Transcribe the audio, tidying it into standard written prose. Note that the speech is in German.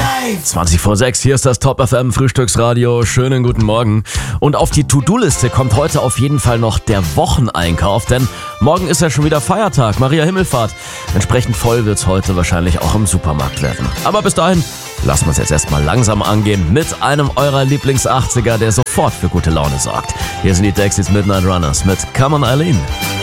20 vor 6, hier ist das Top FM Frühstücksradio. Schönen guten Morgen. Und auf die To-Do-Liste kommt heute auf jeden Fall noch der Wocheneinkauf, denn morgen ist ja schon wieder Feiertag, Maria Himmelfahrt. Entsprechend voll wird's heute wahrscheinlich auch im Supermarkt werden. Aber bis dahin, lassen wir es jetzt erstmal langsam angehen mit einem eurer Lieblings-80er, der sofort für gute Laune sorgt. Hier sind die Dexys Midnight Runners mit Come on Eileen.